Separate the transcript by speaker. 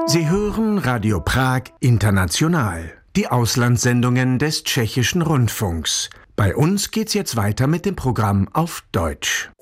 Speaker 1: Sie hören Radio Prag International, die Auslandssendungen des Tschechischen Rundfunks. Bei uns geht's jetzt weiter mit dem Programm auf Deutsch.